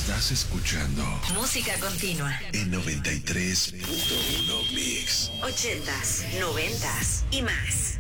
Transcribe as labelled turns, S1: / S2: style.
S1: Estás escuchando
S2: Música Continua
S1: en 93.1 Mix.
S2: 80s, 90s y más.